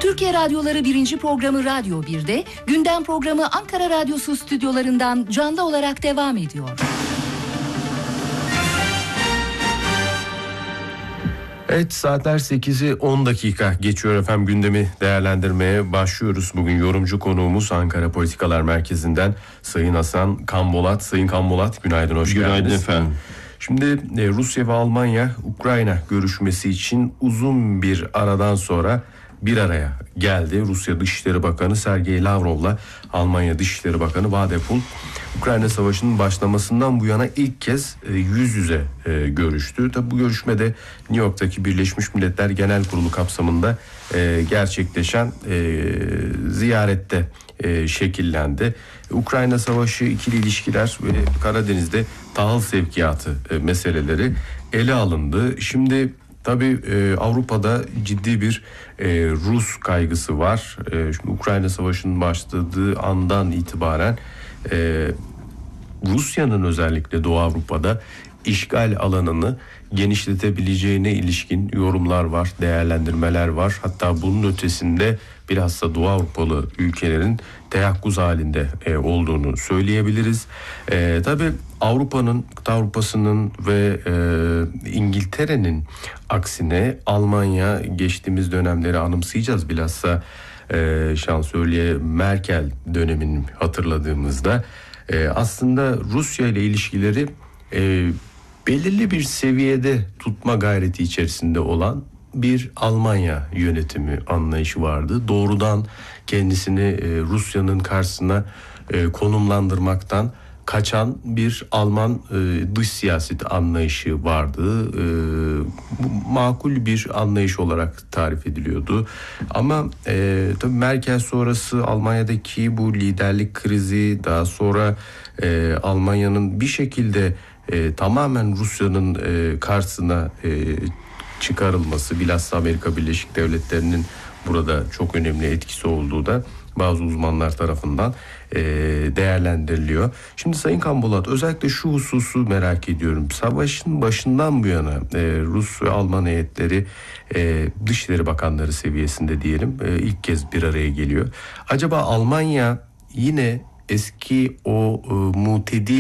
Türkiye Radyoları 1. programı Radyo 1'de, gündem programı Ankara Radyosu stüdyolarından canlı olarak devam ediyor. Evet, saatler 8'i 10 dakika geçiyor efendim, gündemi değerlendirmeye başlıyoruz. Bugün yorumcu konuğumuz Ankara Politikalar Merkezi'nden Sayın Hasan Kambolat. Sayın Kambolat, günaydın, hoş geldiniz. Günaydın efendim. Şimdi Rusya ve Almanya Ukrayna görüşmesi için uzun bir aradan sonra bir araya geldi. Rusya Dışişleri Bakanı Sergey Lavrov'la Almanya Dışişleri Bakanı Vadapun Ukrayna Savaşı'nın başlamasından bu yana ilk kez yüz yüze görüştü. Tabi bu görüşmede New York'taki Birleşmiş Milletler Genel Kurulu kapsamında gerçekleşen ziyarette şekillendi. Ukrayna Savaşı, ikili ilişkiler ve Karadeniz'de tahıl sevkiyatı meseleleri ele alındı. Şimdi tabii Avrupa'da ciddi bir Rus kaygısı var. Şimdi Ukrayna Savaşı'nın başladığı andan itibaren Rusya'nın özellikle Doğu Avrupa'da işgal alanını genişletebileceğine ilişkin yorumlar var, değerlendirmeler var. Hatta bunun ötesinde bilhassa Doğu Avrupalı ülkelerin teyakkuz halinde olduğunu söyleyebiliriz. Tabii kıta Avrupa'sının ve İngiltere'nin aksine Almanya geçtiğimiz dönemleri anımsayacağız. Bilhassa Şansölye Merkel dönemini hatırladığımızda aslında Rusya ile ilişkileri belirli bir seviyede tutma gayreti içerisinde olan bir Almanya yönetimi anlayışı vardı. Doğrudan kendisini Rusya'nın karşısına konumlandırmaktan kaçan bir Alman dış siyaset anlayışı vardı. Makul bir anlayış olarak tarif ediliyordu. Ama tabii Merkel sonrası Almanya'daki bu liderlik krizi, daha sonra Almanya'nın bir şekilde tamamen Rusya'nın karşısına çıkarılması, bilhassa Amerika Birleşik Devletleri'nin burada çok önemli etkisi olduğu da bazı uzmanlar tarafından değerlendiriliyor. Şimdi Sayın Kambolat, özellikle şu hususu merak ediyorum. Savaşın başından bu yana Rus ve Alman heyetleri Dışişleri Bakanları seviyesinde diyelim ilk kez bir araya geliyor. Acaba Almanya yine eski o mutedi